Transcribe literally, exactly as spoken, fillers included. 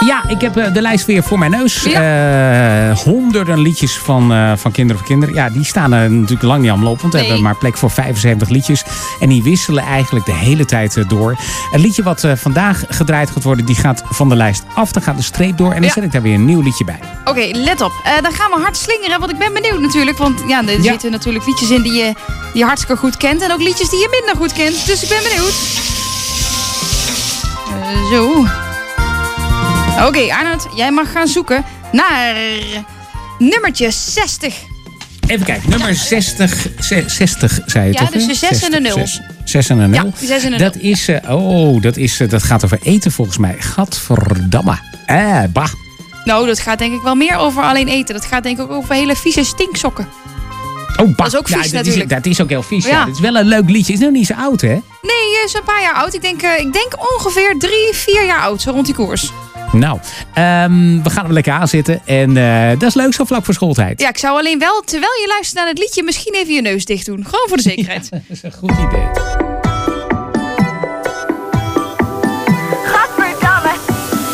Ja, ik heb uh, de lijst weer voor mijn neus. Ja. Uh, honderden liedjes van, uh, van Kinderen voor Kinderen. Ja, die staan er natuurlijk lang niet allemaal op. Want we nee. hebben maar plek voor vijfenzeventig liedjes. En die wisselen eigenlijk de hele tijd uh, door. Het liedje wat uh, vandaag gedraaid gaat worden, die gaat van de lijst af. Dan gaat de streep door. En dan ja. zet ik daar weer een nieuw liedje bij. Oké, okay, let op. Uh, dan gaan we hard slingeren. Want ik ben benieuwd natuurlijk. Want ja, er ja. zitten natuurlijk liedjes in die je, die je hartstikke goed kent. En ook liedjes die je minder goed kent. Dus ik ben benieuwd. Uh, zo. Oké, okay, Arnoud, jij mag gaan zoeken naar nummertje zestig. Even kijken, nummer zestig, zestig zei je ja, toch? Ja, dus de zes en de nul. zes en een nul? Ja, die zes en een dat nul. is, uh, oh, dat, is, uh, dat gaat over eten volgens mij. Gadverdamme. Eh, bah. Nou, dat gaat denk ik wel meer over alleen eten. Dat gaat denk ik ook over hele vieze stinksokken. Oh, bah. Dat is ook vies ja, dat natuurlijk. Is, dat is ook heel vies. Ja. Ja. Het is wel een leuk liedje. Is nog niet zo oud, hè? Nee, hij is een paar jaar oud. Ik denk, uh, ik denk ongeveer drie, vier jaar oud. Zo rond die koers. Nou, um, we gaan hem lekker aanzitten. En uh, dat is leuk zo vlak voor schooltijd. Ja, ik zou alleen wel, terwijl je luistert naar het liedje, misschien even je neus dicht doen. Gewoon voor de zekerheid. Ja, dat is een goed idee.